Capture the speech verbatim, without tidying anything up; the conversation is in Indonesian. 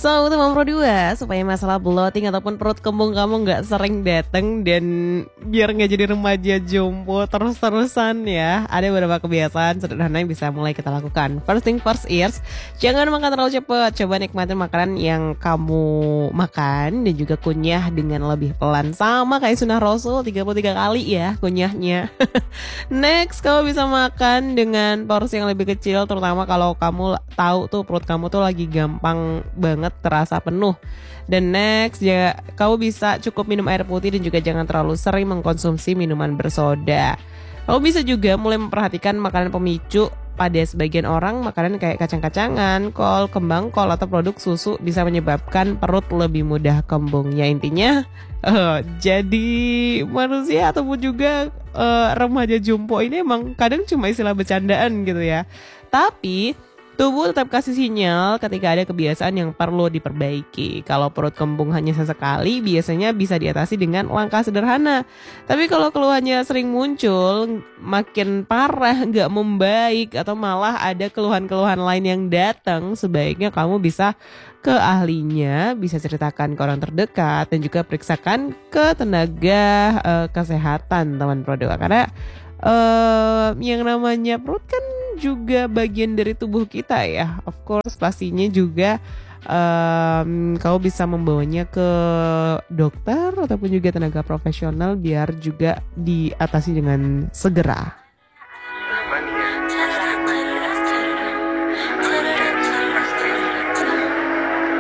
So, teman Pro dua, supaya masalah bloating ataupun perut kembung kamu nggak sering dateng dan biar nggak jadi remaja jompo terus-terusan ya, ada beberapa kebiasaan sederhana yang bisa mulai kita lakukan. First thing first is, jangan makan terlalu cepat. Coba nikmatin makanan yang kamu makan dan juga kunyah dengan lebih pelan. Sama kayak sunnah Rasul, tiga puluh tiga kali ya kunyahnya. Next, kamu bisa makan dengan porsi yang lebih kecil, terutama kalau kamu tahu tuh perut kamu tuh lagi gampang banget terasa penuh. Dan next, ya kamu bisa cukup minum air putih dan juga jangan terlalu sering mengkonsumsi minuman bersoda. Kamu bisa juga mulai memperhatikan makanan pemicu. Pada sebagian orang, makanan kayak kacang-kacangan, kol, kembang kol, atau produk susu bisa menyebabkan perut lebih mudah kembung. Ya intinya, uh, jadi manusia ataupun juga uh, remaja jompo ini emang kadang cuma istilah bercandaan gitu ya. Tapi tubuh tetap kasih sinyal ketika ada kebiasaan yang perlu diperbaiki. Kalau perut kembung hanya sesekali, biasanya bisa diatasi dengan langkah sederhana. Tapi kalau keluhannya sering muncul, makin parah, nggak membaik, atau malah ada keluhan-keluhan lain yang datang, sebaiknya kamu bisa ke ahlinya, bisa ceritakan ke orang terdekat, dan juga periksakan ke tenaga uh, kesehatan, teman Pro dua. Karena uh, yang namanya perut kan juga bagian dari tubuh kita ya. Of course pastinya juga um, kamu bisa membawanya ke dokter ataupun juga tenaga profesional biar juga diatasi dengan segera.